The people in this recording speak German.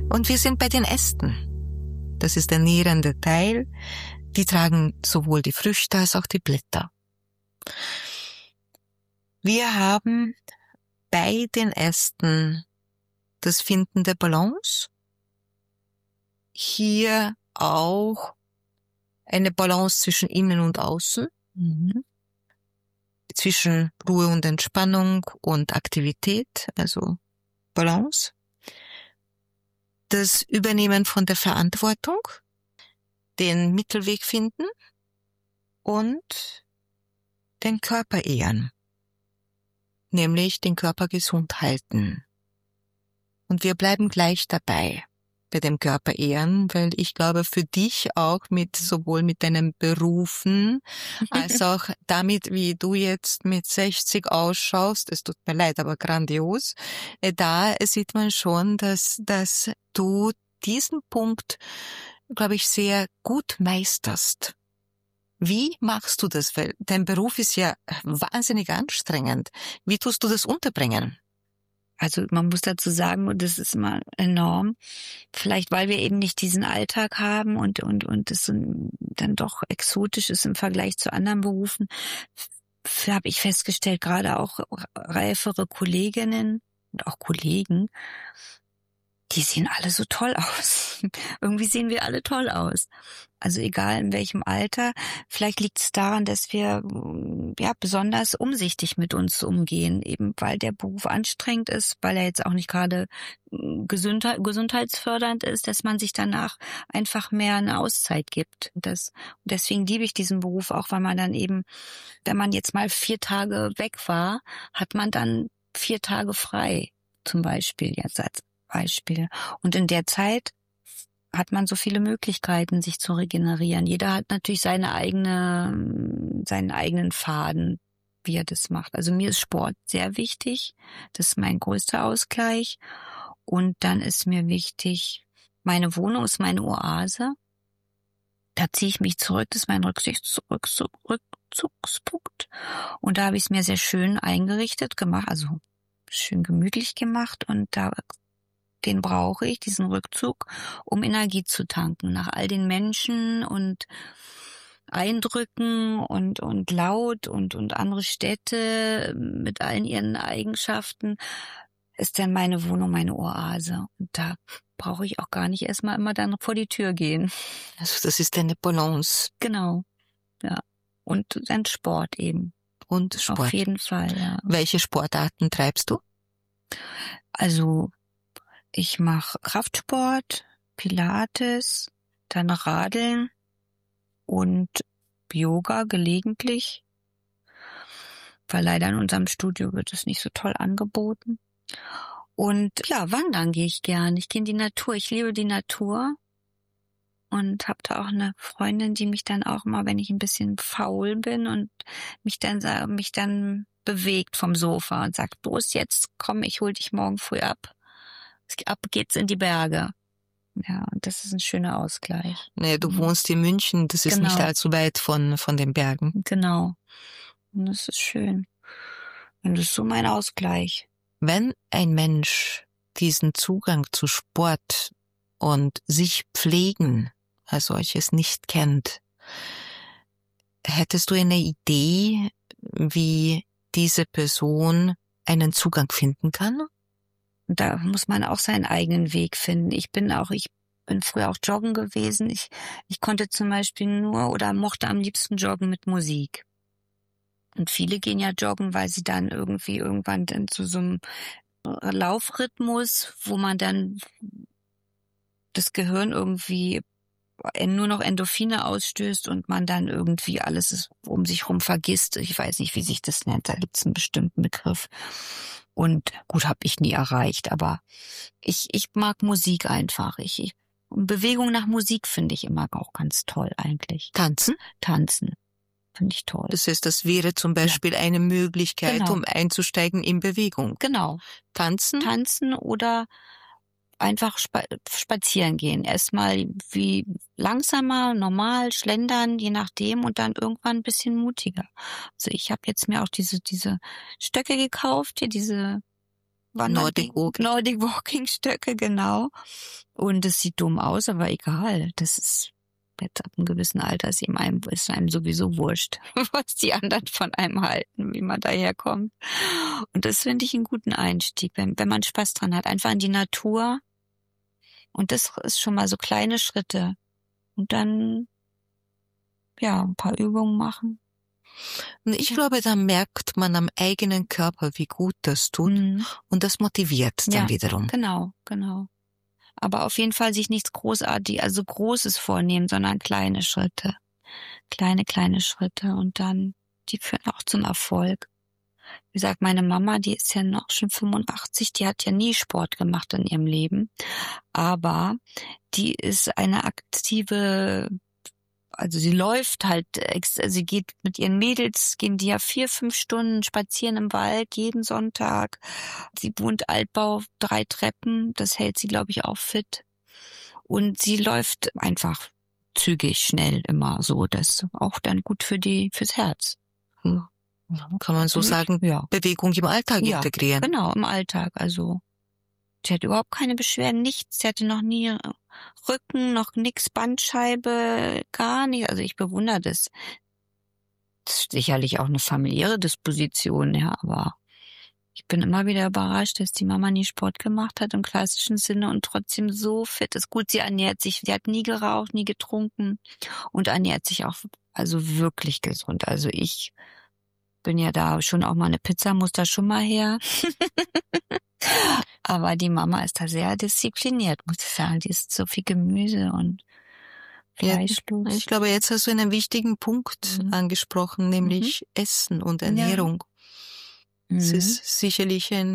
Und wir sind bei den Ästen. Das ist der nährende Teil. Die tragen sowohl die Früchte als auch die Blätter. Wir haben bei den Ästen das Finden der Balance. Hier auch eine Balance zwischen innen und außen. Zwischen Ruhe und Entspannung und Aktivität, also Balance. Das Übernehmen von der Verantwortung, den Mittelweg finden und den Körper ehren, nämlich den Körper gesund halten. Und wir bleiben gleich dabei bei dem Körper ehren, weil ich glaube, für dich auch sowohl mit deinen Berufen als auch damit, wie du jetzt mit 60 ausschaust, es tut mir leid, aber grandios, da sieht man schon, dass du diesen Punkt, glaube ich, sehr gut meisterst. Wie machst du das? Weil dein Beruf ist ja wahnsinnig anstrengend. Wie tust du das unterbringen? Also man muss dazu sagen, und das ist immer enorm, vielleicht weil wir eben nicht diesen Alltag haben und es dann doch exotisch ist im Vergleich zu anderen Berufen, habe ich festgestellt, gerade auch reifere Kolleginnen und auch Kollegen, die sehen alle so toll aus. Irgendwie sehen wir alle toll aus. Also egal in welchem Alter. Vielleicht liegt es daran, dass wir besonders umsichtig mit uns umgehen, eben weil der Beruf anstrengend ist, weil er jetzt auch nicht gerade gesundheitsfördernd ist, dass man sich danach einfach mehr eine Auszeit gibt. Deswegen liebe ich diesen Beruf auch, weil man dann eben, wenn man jetzt mal 4 Tage weg war, hat man dann 4 Tage frei, zum Beispiel jetzt als Beispiel. Und in der Zeit hat man so viele Möglichkeiten, sich zu regenerieren. Jeder hat natürlich seinen eigenen Faden, wie er das macht. Also mir ist Sport sehr wichtig. Das ist mein größter Ausgleich. Und dann ist mir wichtig, meine Wohnung ist meine Oase. Da ziehe ich mich zurück, das ist mein Rückzugspunkt. Und da habe ich es mir sehr schön eingerichtet gemacht, also schön gemütlich gemacht. Und den brauche ich, diesen Rückzug, um Energie zu tanken. Nach all den Menschen und Eindrücken und Laut und andere Städte mit allen ihren Eigenschaften ist dann meine Wohnung meine Oase. Und da brauche ich auch gar nicht erstmal immer dann vor die Tür gehen. Also das ist eine Balance. Genau, ja. Und dann Sport eben. Und Sport. Auf jeden Fall, ja. Welche Sportarten treibst du? Also ich mache Kraftsport, Pilates, dann Radeln und Yoga gelegentlich, weil leider in unserem Studio wird es nicht so toll angeboten. Und ja, wandern gehe ich gern. Ich gehe in die Natur. Ich liebe die Natur und habe da auch eine Freundin, die mich dann auch mal, wenn ich ein bisschen faul bin und mich dann bewegt vom Sofa und sagt, los jetzt, komm, ich hol dich morgen früh ab. Ab geht's in die Berge. Ja, und das ist ein schöner Ausgleich. Nee, du wohnst in München, das ist nicht allzu weit von den Bergen. Genau. Und das ist schön. Und das ist so mein Ausgleich. Wenn ein Mensch diesen Zugang zu Sport und sich pflegen als solches nicht kennt, hättest du eine Idee, wie diese Person einen Zugang finden kann? Da muss man auch seinen eigenen Weg finden. Ich bin früher auch joggen gewesen. Ich konnte zum Beispiel mochte am liebsten joggen mit Musik. Und viele gehen ja joggen, weil sie dann irgendwann dann zu so einem Laufrhythmus, wo man dann das Gehirn irgendwie nur noch Endorphine ausstößt und man dann irgendwie alles um sich rum vergisst. Ich weiß nicht, wie sich das nennt. Da gibt es einen bestimmten Begriff. Und gut, habe ich nie erreicht, aber ich mag Musik einfach. Bewegung nach Musik finde ich immer auch ganz toll eigentlich. Tanzen? Tanzen finde ich toll. Das heißt, das wäre zum Beispiel eine Möglichkeit, um einzusteigen in Bewegung. Genau. Tanzen oder einfach spazieren gehen. Erstmal wie langsamer, normal, schlendern, je nachdem und dann irgendwann ein bisschen mutiger. Also ich habe jetzt mir auch diese Stöcke gekauft, hier diese Nordic Walking Stöcke, genau. Und es sieht dumm aus, aber egal. Das ist jetzt ab einem gewissen Alter ist einem sowieso wurscht, was die anderen von einem halten, wie man daherkommt. Und das finde ich einen guten Einstieg, wenn man Spaß dran hat. Einfach in die Natur. Und das ist schon mal so kleine Schritte. Und dann, ja, ein paar Übungen machen. Ich glaube, da merkt man am eigenen Körper, wie gut das tut. Und das motiviert dann wiederum. Genau. Aber auf jeden Fall sich nichts Großes vornehmen, sondern kleine Schritte. Kleine Schritte. Und dann, die führen auch zum Erfolg. Wie gesagt, meine Mama, die ist ja noch schon 85, die hat ja nie Sport gemacht in ihrem Leben. Aber die ist eine aktive, also sie läuft halt, sie geht mit ihren Mädels, gehen die ja 4-5 Stunden spazieren im Wald, jeden Sonntag. Sie wohnt Altbau, 3 Treppen, das hält sie, glaube ich, auch fit. Und sie läuft einfach zügig, schnell immer so, das auch dann gut fürs Herz. Kann man so sagen, Bewegung im Alltag integrieren. Genau, im Alltag, also. Sie hat überhaupt keine Beschwerden, nichts. Sie hatte noch nie Rücken, noch nix, Bandscheibe, gar nicht. Also ich bewundere das. Das ist sicherlich auch eine familiäre Disposition, ja, aber ich bin immer wieder überrascht, dass die Mama nie Sport gemacht hat im klassischen Sinne und trotzdem so fit ist. Gut, sie ernährt sich, sie hat nie geraucht, nie getrunken und ernährt sich auch also wirklich gesund. Also ich bin ja da schon auch mal eine Pizza, muss da schon mal her. Aber die Mama ist da sehr diszipliniert, muss ich sagen. Die isst so viel Gemüse und fleischlos. Ich glaube, jetzt hast du einen wichtigen Punkt angesprochen, nämlich Essen und Ernährung. Es ist sicherlich ein